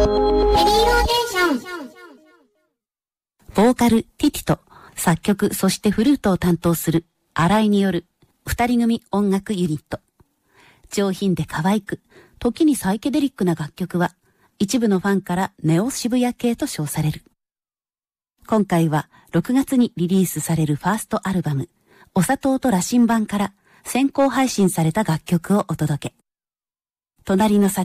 ボーカルティティと作曲そしてフルートを担当する新井による二人組音楽ユニット。上品で可愛く、時にサイケデリックな楽曲は一部のファンからネオ渋谷系と称される。今回は6月にリリースされるファーストアルバムお砂糖と羅針盤から先行配信された楽曲をお届け。隣の